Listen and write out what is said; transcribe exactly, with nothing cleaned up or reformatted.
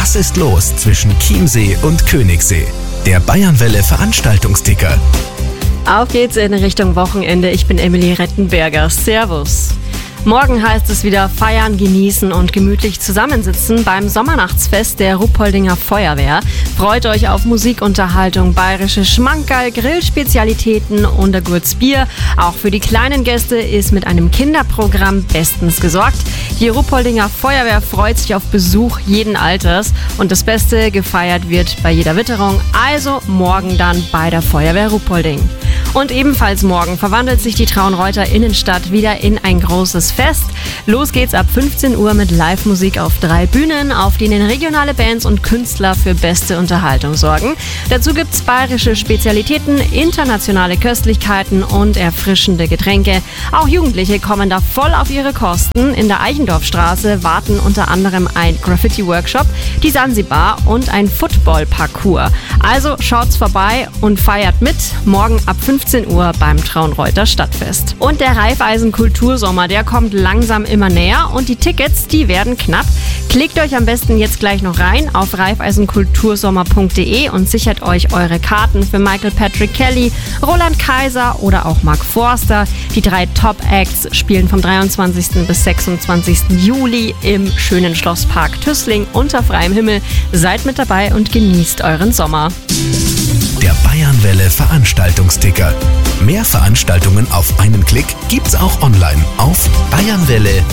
Was ist los zwischen Chiemsee und Königssee? Der Bayernwelle Veranstaltungsticker. Auf geht's in Richtung Wochenende. Ich bin Emily Rettenberger. Servus. Morgen heißt es wieder feiern, genießen und gemütlich zusammensitzen beim Sommernachtsfest der Ruhpoldinger Feuerwehr. Freut euch auf Musikunterhaltung, bayerische Schmankerl, Grillspezialitäten und ein gutes Bier. Auch für die kleinen Gäste ist mit einem Kinderprogramm bestens gesorgt. Die Ruhpoldinger Feuerwehr freut sich auf Besuch jeden Alters und das Beste gefeiert wird bei jeder Witterung. Also morgen dann bei der Feuerwehr Ruhpolding. Und ebenfalls morgen verwandelt sich die Traunreuther Innenstadt wieder in ein großes Fest. Los geht's ab fünfzehn Uhr mit Live-Musik auf drei Bühnen, auf denen regionale Bands und Künstler für beste Unterhaltung sorgen. Dazu gibt's bayerische Spezialitäten, internationale Köstlichkeiten und erfrischende Getränke. Auch Jugendliche kommen da voll auf ihre Kosten. In der Eichendorfstraße warten unter anderem ein Graffiti-Workshop, die Sansibar und ein Football-Parcours. Also schaut's vorbei und feiert mit. Morgen ab fünfzehn Uhr beim Traunreuther Stadtfest. Und der Raiffeisen Kultursommer, der kommt langsam immer näher und die Tickets, die werden knapp. Klickt euch am besten jetzt gleich noch rein auf raiffeisenkultursommer punkt de und sichert euch eure Karten für Michael Patrick Kelly, Roland Kaiser oder auch Mark Forster. Die drei Top-Acts spielen vom dreiundzwanzigsten bis sechsundzwanzigsten Juli im schönen Schlosspark Tüßling unter freiem Himmel. Seid mit dabei und genießt euren Sommer. Der Bayernwelle Veranstaltungsticker. Mehr Veranstaltungen auf einen Klick gibt's auch online auf bayernwelle